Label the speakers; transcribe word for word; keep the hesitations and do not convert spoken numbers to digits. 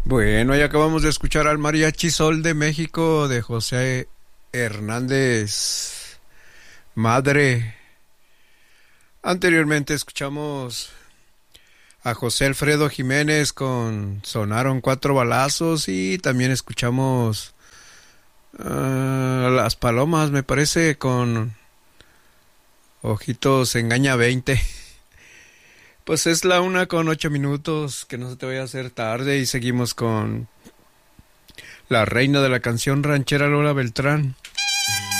Speaker 1: Bueno, ya acabamos de escuchar al Mariachi Sol de México de José Hernández Madre. Anteriormente escuchamos a José Alfredo Jiménez con Sonaron Cuatro Balazos y también escuchamos uh, Las Palomas, me parece, con Ojitos Engaña veinte. Pues es la una con ocho minutos, que no se te vaya a hacer tarde, y seguimos con la reina de la canción ranchera, Lola Beltrán.